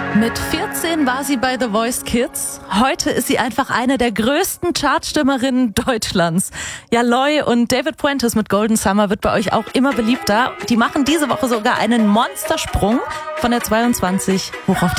Mit 14 war sie bei The Voice Kids. Heute ist sie einfach eine der größten Chartstimmerinnen Deutschlands. Ja, Loi und David Puentes mit Golden Summer wird bei euch auch immer beliebter. Die machen diese Woche sogar einen Monstersprung von der 22 hoch auf die